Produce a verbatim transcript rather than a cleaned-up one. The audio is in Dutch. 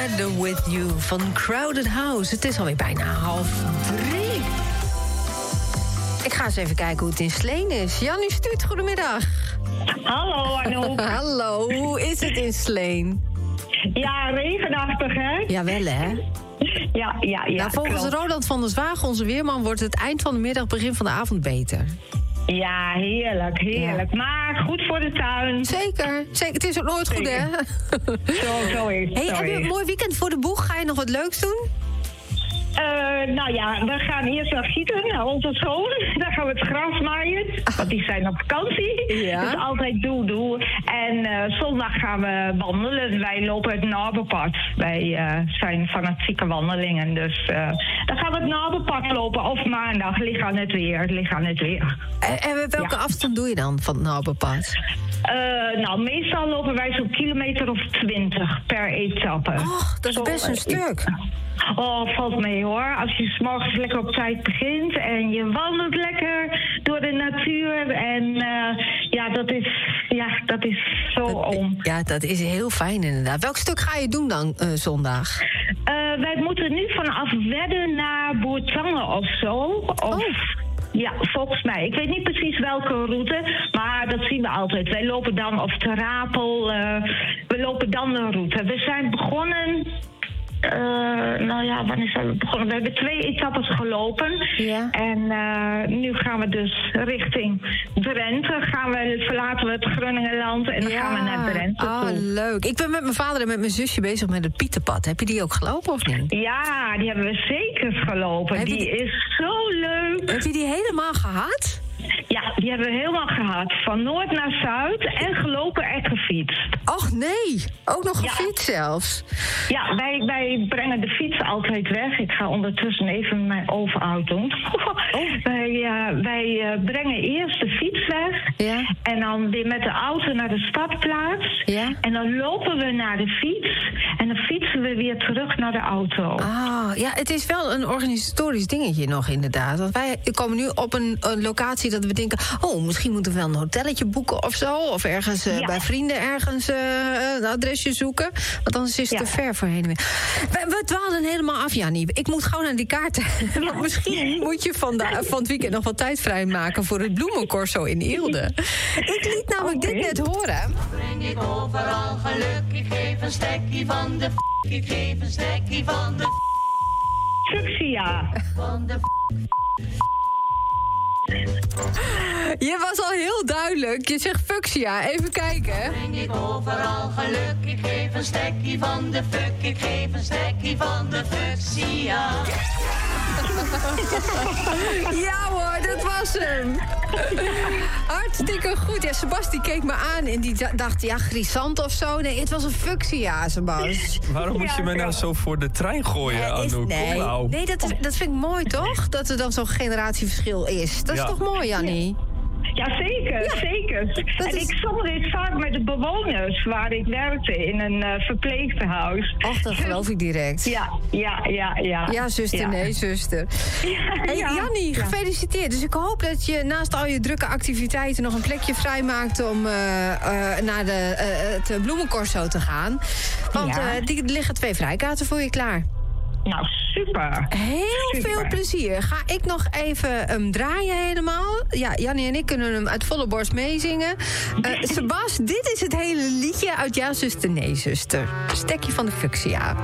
Together With You van Crowded House. Het is alweer bijna half drie. Ik ga eens even kijken hoe het in Sleen is. Jannie Stuut, goedemiddag. Hallo Anouk. Hallo, hoe is het in Sleen? Ja, regenachtig hè? Jawel hè? Ja, ja, ja. Nou, volgens klopt. Roland van der Zwaag, onze weerman, wordt het eind van de middag, begin van de avond beter. Ja, heerlijk, heerlijk. Ja. Maar goed voor de tuin. Zeker, zeker. Het is ook nooit goed, hè? Zo, zo is het. Hey, zo heb je is een het. mooi weekend voor de boeg? Ga je nog wat leuks doen? Eh, nou ja, we gaan eerst naar Gieten, naar onze zoon. Daar gaan we het gras maaien. Want die zijn op vakantie. Ja. Dus altijd doe, doe. En eh, zondag gaan we wandelen. Wij lopen het Naberpad. Wij eh, zijn fanatieke wandelingen. Dus eh, dan gaan we het Naberpad lopen. Of maandag, lig aan het weer. Lig aan het weer. En, en welke Ja. afstand doe je dan van het Naberpad? Eh, nou, meestal lopen wij zo'n kilometer of twintig per etappe. Och, dat is Zo, best een eh, stuk. Oh, valt mee hoor. Als je 's morgens lekker op tijd begint en je wandelt lekker door de natuur. En uh, ja, dat is, ja, dat is zo Dat- om. Ja, dat is heel fijn inderdaad. Welk stuk ga je doen dan uh, zondag? Uh, wij moeten nu vanaf Wedden naar Boertangen of zo. Of, Oh. Ja, volgens mij. Ik weet niet precies welke route, maar dat zien we altijd. Wij lopen dan, of te Rapel, uh, we lopen dan de route. We zijn begonnen... Uh, nou ja, wanneer zijn we begonnen? We hebben twee etappes gelopen. Ja. En uh, nu gaan we dus richting Drenthe. Gaan we, verlaten we het Groningenland en dan gaan we naar Drenthe Ah, toe. leuk. Ik ben met mijn vader en met mijn zusje bezig met het Pieterpad. Heb je die ook gelopen of niet? Ja, die hebben we zeker gelopen. Heb je Die die- is zo leuk. Heb je die helemaal gehad? Ja, die hebben we helemaal gehad. Van noord naar zuid en gelopen en gefietst. Och nee, ook nog Ja. gefietst zelfs. Ja, wij, wij brengen de fiets altijd weg. Ik ga ondertussen even mijn oven uit doen. Wij, uh, wij uh, brengen eerst de fiets weg. Ja. En dan weer met de auto naar de stadplaats. Ja. En dan lopen we naar de fiets. En dan fietsen we weer terug naar de auto. Ah, ja, het is wel een organisatorisch dingetje nog inderdaad. Want wij komen nu op een, een locatie dat we denken... oh, misschien moeten we wel een hotelletje boeken of zo. Of ergens uh, Ja. bij vrienden ergens uh, een adresje zoeken. Want anders is het Ja. te ver voor heen en weer. We, we dwalen helemaal af, Jannie. Ik moet gewoon naar die kaarten. Want misschien moet je van, de, van het weekend nog wat tijd vrijmaken... voor het bloemencorso in Eelde. Ik liet namelijk Oké. dit net horen. Breng ik overal geluk, ik geef een stekkie van de f***, ik geef een stekkie van de f***, Fuchsia. van de f***. Je was al heel duidelijk. Je zegt fuchsia. Even kijken. Breng ik overal geluk, ik geef een stekkie van de fuck, ik geef een stekkie van de fuchsia. Ja hoor, dat was hem. Hartstikke goed. Ja, Sebas keek me aan en die d- dacht, ja, grisant of zo. Nee, het was een fuchsia, Sebas. Waarom moet je Ja, me nou ja. zo voor de trein gooien, Eh, is- Anouk? nee, Kom nou. nee dat, is, dat vind ik mooi, toch? Dat er dan zo'n generatieverschil is. Dat is Ja. toch mooi, Jannie? Ja, zeker, Ja, zeker. dat En is- ik zong dit vaak met de bewoners waar ik werkte in een uh, verpleeghuis. Och, dat geloof ik direct. Ja, ja, ja, ja. Ja, zuster, Ja. nee, zuster. Hey, ja. Jannie, Ja. gefeliciteerd. Dus ik hoop dat je naast al je drukke activiteiten... nog een plekje vrijmaakt om uh, uh, naar de, uh, het bloemencorso te gaan. Want Ja. uh, die, er liggen twee vrijkaarten voor je klaar. Nou, super. Heel Super. veel plezier. Ga ik nog even hem draaien helemaal? Ja, Jannie en ik kunnen hem uit volle borst meezingen. Uh, Sebas, dit is het hele liedje uit Ja, zuster, nee, zuster. Stekje van de fuchsia.